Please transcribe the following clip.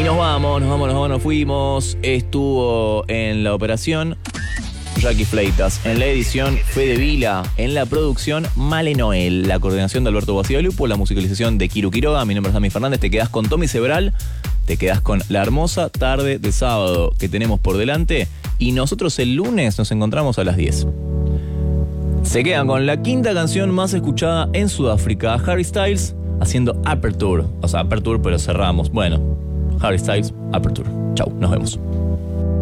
Nos fuimos. Estuvo en la operación Jackie Fleitas, en la edición Fede Vila, en la producción Male Noel, la coordinación de Alberto Guasigalupo, la musicalización de Kiru Quiroga. Mi nombre es Dami Fernández. Te quedás con Tommy Sebral, te quedás con la hermosa tarde de sábado que tenemos por delante y nosotros el lunes nos encontramos a las 10. Se quedan con la quinta canción más escuchada en Sudáfrica, Harry Styles haciendo Aperture, o sea, Aperture pero cerramos. Bueno, Harry Styles, Aperture. Chau, nos vemos.